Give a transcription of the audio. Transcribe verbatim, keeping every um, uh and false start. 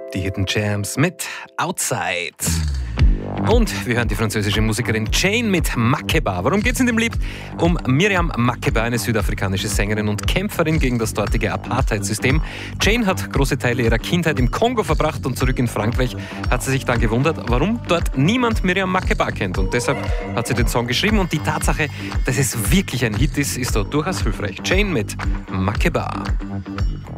Die Hidden Gems mit Outside. Und wir hören die französische Musikerin Jane mit Makeba. Worum geht's in dem Lied? Um Miriam Makeba, eine südafrikanische Sängerin und Kämpferin gegen das dortige Apartheid-System. Jane hat große Teile ihrer Kindheit im Kongo verbracht und zurück in Frankreich hat sie sich dann gewundert, warum dort niemand Miriam Makeba kennt. Und deshalb hat sie den Song geschrieben und die Tatsache, dass es wirklich ein Hit ist, ist dort durchaus hilfreich. Jane mit Makeba.